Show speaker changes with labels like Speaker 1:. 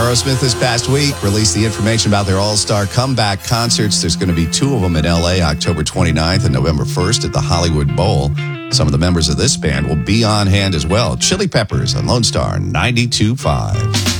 Speaker 1: Aerosmith this past week released the information about their all-star comeback concerts. There's going to be 2 of them in L.A., October 29th and November 1st at the Hollywood Bowl. Some of the members of this band will be on hand as well. Chili Peppers on Lone Star 92.5.